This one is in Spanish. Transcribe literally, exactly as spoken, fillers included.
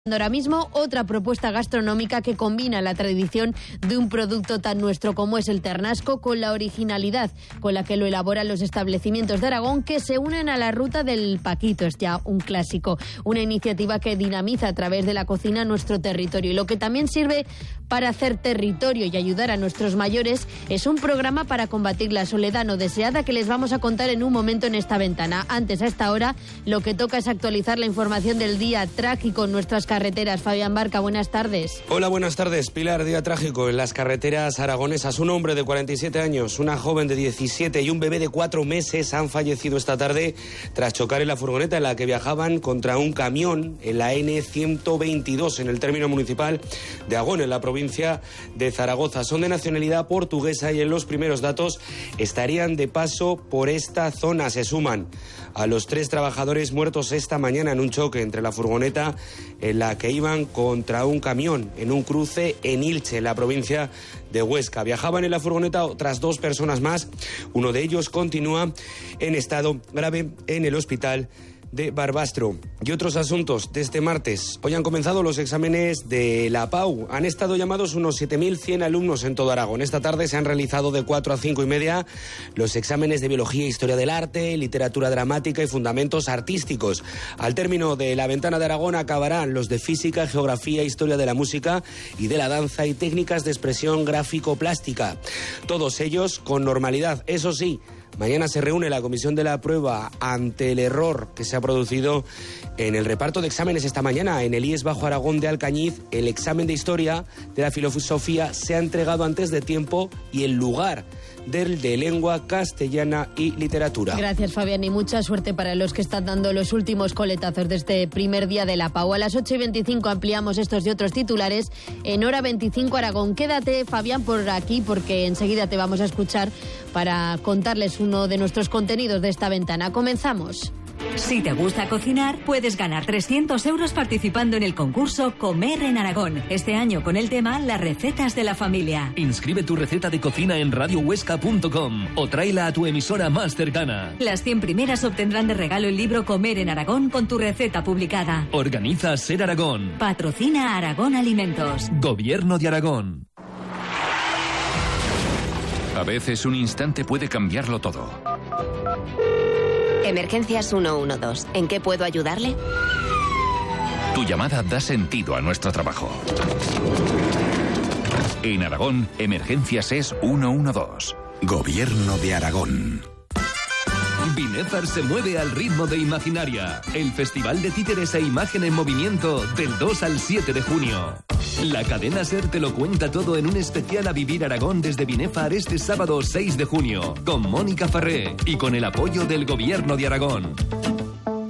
Ahora mismo otra propuesta gastronómica que combina la tradición de un producto tan nuestro como es el ternasco con la originalidad con la que lo elaboran los establecimientos de Aragón, que se unen a la ruta del Paquito. Es ya un clásico, una iniciativa que dinamiza a través de la cocina nuestro territorio, y lo que también sirve para hacer territorio y ayudar a nuestros mayores es un programa para combatir la soledad no deseada que les vamos a contar en un momento en esta ventana. Antes, a esta hora, lo que toca es actualizar la información del día trágico en nuestras carreteras. Fabián Barca, buenas tardes. Hola, buenas tardes. Pilar, día trágico en las carreteras aragonesas. Un hombre de cuarenta y siete años, una joven de diecisiete y un bebé de cuatro meses han fallecido esta tarde tras chocar en la furgoneta en la que viajaban contra un camión en la ene ciento veintidós en el término municipal de Agón, en la provincia de Zaragoza. Son de nacionalidad portuguesa y en los primeros datos estarían de paso por esta zona. Se suman a los tres trabajadores muertos esta mañana en un choque entre la furgoneta en la que iban contra un camión en un cruce en Ilche, en la provincia de Huesca. Viajaban en la furgoneta otras dos personas más. Uno de ellos continúa en estado grave en el hospital de Barbastro. Y otros asuntos de este martes. Hoy han comenzado los exámenes de la P A U. Han estado llamados unos siete mil cien alumnos en todo Aragón. Esta tarde se han realizado de cuatro a cinco y media los exámenes de Biología e Historia del Arte, Literatura Dramática y Fundamentos Artísticos. Al término de la Ventana de Aragón acabarán los de Física, Geografía, Historia de la Música y de la Danza y Técnicas de Expresión Gráfico-Plástica. Todos ellos con normalidad. Eso sí, mañana se reúne la comisión de la prueba ante el error que se ha producido en el reparto de exámenes esta mañana en el I E S Bajo Aragón de Alcañiz. El examen de Historia de la Filosofía se ha entregado antes de tiempo y en lugar del de Lengua Castellana y Literatura. Gracias, Fabián, y mucha suerte para los que están dando los últimos coletazos de este primer día de la P A U. A las ocho y veinticinco ampliamos estos y otros titulares en Hora veinticinco Aragón. Quédate, Fabián, por aquí porque enseguida te vamos a escuchar para contarles uno de nuestros contenidos de esta ventana. Comenzamos. Si te gusta cocinar, puedes ganar trescientos euros participando en el concurso Comer en Aragón. Este año con el tema Las recetas de la familia. Inscribe tu receta de cocina en radio huesca punto com o tráela a tu emisora más cercana. Las cien primeras obtendrán de regalo el libro Comer en Aragón con tu receta publicada. Organiza Ser Aragón. Patrocina Aragón Alimentos. Gobierno de Aragón. A veces un instante puede cambiarlo todo. Emergencias ciento doce. ¿En qué puedo ayudarle? Tu llamada da sentido a nuestro trabajo. En Aragón, Emergencias es ciento doce. Gobierno de Aragón. Binefar se mueve al ritmo de Imaginaria, el festival de títeres e imagen en movimiento del dos al siete de junio. La cadena SER te lo cuenta todo en un especial a vivir Aragón desde Binefar este sábado seis de junio, con Mónica Farré y con el apoyo del Gobierno de Aragón.